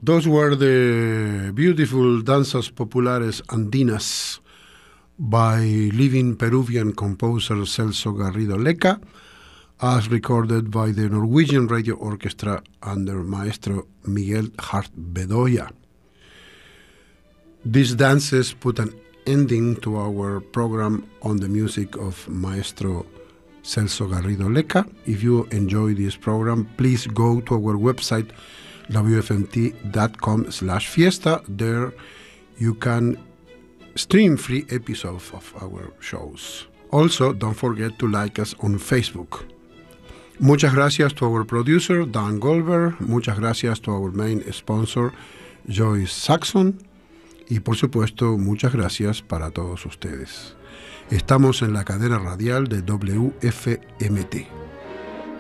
Those were the beautiful danzas populares andinas by living Peruvian composer Celso Garrido Leca, as recorded by the Norwegian Radio Orchestra under Maestro Miguel Hart Bedoya. These dances put an ending to our program on the music of Maestro Celso Garrido Leca. If you enjoy this program, please go to our website wfmt.com/fiesta. There you can stream free episodes of our shows. Also, don't forget to like us on Facebook. Muchas gracias to our producer, Dan Goldberg. Muchas gracias to our main sponsor, Joyce Saxon. Y por supuesto, muchas gracias para todos ustedes. Estamos en la cadena radial de WFMT.